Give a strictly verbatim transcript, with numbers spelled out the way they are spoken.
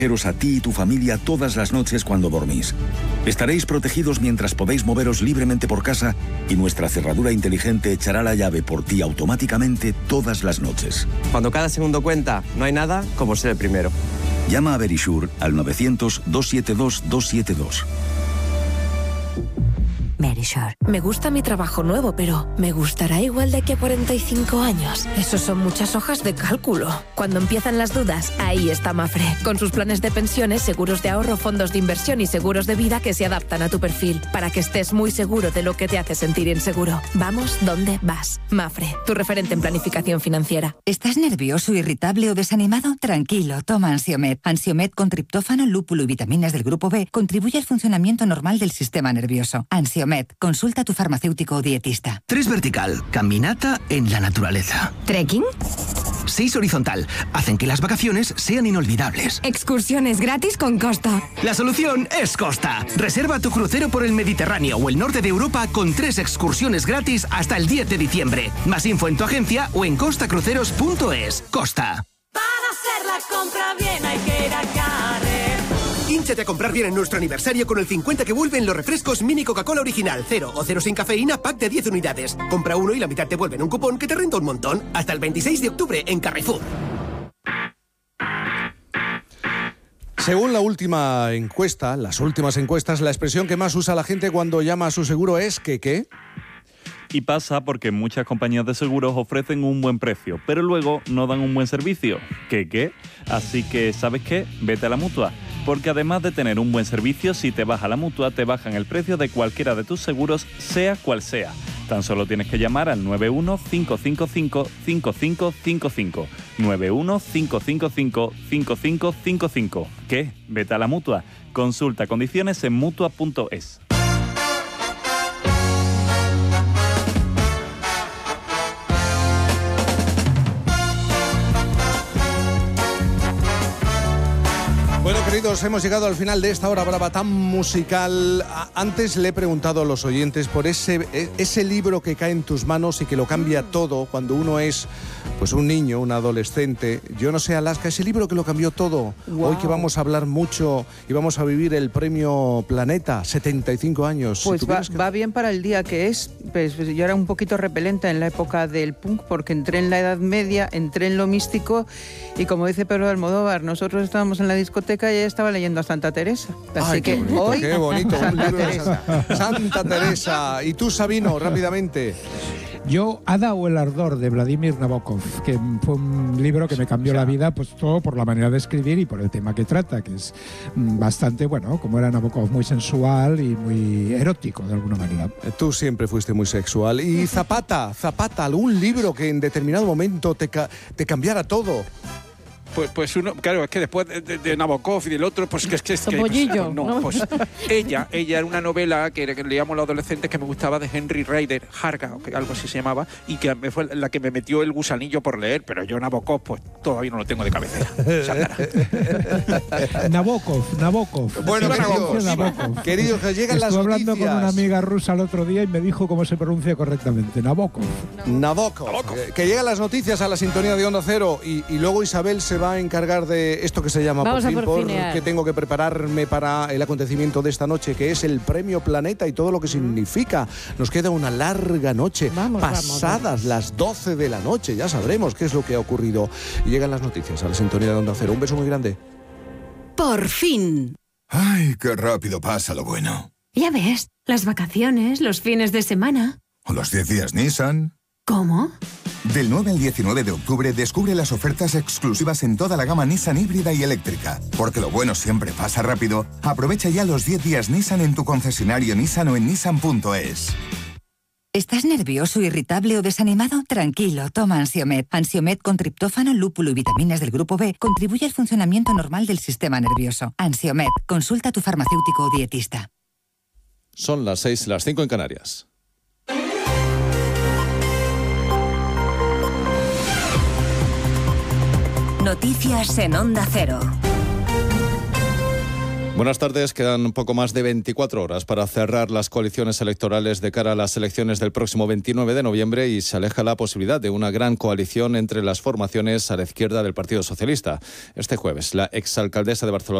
a ti y tu familia todas las noches cuando dormís. Estaréis protegidos mientras podéis moveros libremente por casa y nuestra cerradura inteligente echará la llave por ti automáticamente todas las noches. Cuando cada segundo cuenta, no hay nada como ser el primero. Llama a Verisure al novecientos, doscientos setenta y dos, doscientos setenta y dos. Verisure. Me gusta mi trabajo nuevo, pero ¿me gustará igual de aquí a cuarenta y cinco años? Esos son muchas hojas de cálculo. Cuando empiezan las dudas, ahí está Mapfre, con sus planes de pensiones, seguros de ahorro, fondos de inversión y seguros de vida que se adaptan a tu perfil, para que estés muy seguro de lo que te hace sentir inseguro. Vamos donde vas. Mapfre, tu referente en planificación financiera. ¿Estás nervioso, irritable o desanimado? Tranquilo, toma Ansiomed. Ansiomed con triptófano, lúpulo y vitaminas del grupo B contribuye al funcionamiento normal del sistema nervioso. Ansiomed. Consulta a tu farmacéutico o dietista. Tres vertical, caminata en la naturaleza. ¿Trekking? Seis horizontal, hacen que las vacaciones sean inolvidables. Excursiones gratis con Costa. La solución es Costa. Reserva tu crucero por el Mediterráneo o el norte de Europa con tres excursiones gratis hasta el diez de diciembre. Más info en tu agencia o en costa cruceros punto es. Costa. Para hacer la compra bien hay que ir a Carrer. Hínchate a comprar bien en nuestro aniversario con el cincuenta que vuelven los refrescos Mini Coca-Cola Original, cero o cero sin cafeína, pack de diez unidades. Compra uno y la mitad te vuelven un cupón que te renta un montón. Hasta el veintiséis de octubre en Carrefour. Según la última encuesta, las últimas encuestas, la expresión que más usa la gente cuando llama a su seguro es que ¿qué? Y pasa porque muchas compañías de seguros ofrecen un buen precio, pero luego no dan un buen servicio. ¿Qué qué? Así que, ¿sabes qué? Vete a la Mutua. Porque además de tener un buen servicio, si te vas a la Mutua, te bajan el precio de cualquiera de tus seguros, sea cual sea. Tan solo tienes que llamar al nueve uno cinco cinco cinco cinco cinco cinco cinco. nueve uno cinco cinco cinco cinco cinco cinco cinco. ¿Qué? Vete a la Mutua. Consulta condiciones en mutua punto es. Bueno, queridos, hemos llegado al final de esta hora brava tan musical. Antes le he preguntado a los oyentes por ese, ese libro que cae en tus manos y que lo cambia todo cuando uno es pues un niño, un adolescente. Yo no sé, Alaska, ese libro que lo cambió todo. Wow. Hoy que vamos a hablar mucho y vamos a vivir el premio Planeta, setenta y cinco años. Pues si va, que... va bien para el día que es. Pues, pues yo era un poquito repelente en la época del punk porque entré en la Edad Media, entré en lo místico y como dice Pedro de Almodóvar, nosotros estábamos en la discoteca y ella estaba leyendo a Santa Teresa. Así Ay, que qué bonito, hoy qué bonito, Santa un libro de Teresa. Santa, Santa Teresa. Y tú, Sabino, rápidamente. Yo, Ada o el ardor, de Vladimir Nabokov, que fue un libro que me cambió o sea, la vida, pues todo por la manera de escribir y por el tema que trata, que es bastante, bueno, como era Nabokov, muy sensual y muy erótico de alguna manera. Tú siempre fuiste muy sexual. Y Zapata, Zapata, algún libro que en determinado momento te, ca- te cambiara todo. Pues, pues uno, claro, es que después de, de, de Nabokov y del otro, pues que es que... Es que pues, no, pues ella, ella era una novela que, que leíamos los adolescentes que me gustaba de Henry Ryder, Harga, o que algo así se llamaba, y que me fue la que me metió el gusanillo por leer, pero yo Nabokov, pues todavía no lo tengo de cabecera. O sea, Nabokov, Nabokov. Bueno, queridos, Nabokov. queridos, que llegan las Estuve noticias. hablando con una amiga rusa el otro día y me dijo cómo se pronuncia correctamente, Nabokov. Nabokov. Nabokov. Que, que llegan las noticias a la sintonía de Onda Cero y, y luego Isabel se va a encargar de esto que se llama Vamos por fin, a porfinear. porque tengo que prepararme para el acontecimiento de esta noche, que es el Premio Planeta y todo lo que significa. Nos queda una larga noche, vamos, pasadas vamos, vamos. las doce de la noche, ya sabremos qué es lo que ha ocurrido. Y llegan las noticias a la sintonía de Onda Cero. Un beso muy grande. Por fin. Ay, qué rápido pasa lo bueno. Ya ves, las vacaciones, los fines de semana. O los diez días Nissan. ¿Cómo? Del nueve al diecinueve de octubre descubre las ofertas exclusivas en toda la gama Nissan híbrida y eléctrica. Porque lo bueno siempre pasa rápido. Aprovecha ya los diez días Nissan en tu concesionario Nissan o en nissan punto es. ¿Estás nervioso, irritable o desanimado? Tranquilo, toma Ansiomed. Ansiomed con triptófano, lúpulo y vitaminas del grupo B contribuye al funcionamiento normal del sistema nervioso. Ansiomed, consulta a tu farmacéutico o dietista. Son las seis, las cinco en Canarias. Noticias en Onda Cero. Buenas tardes. Quedan un poco más de veinticuatro horas para cerrar las coaliciones electorales de cara a las elecciones del próximo veintinueve de noviembre y se aleja la posibilidad de una gran coalición entre las formaciones a la izquierda del Partido Socialista. Este jueves, la exalcaldesa de Barcelona,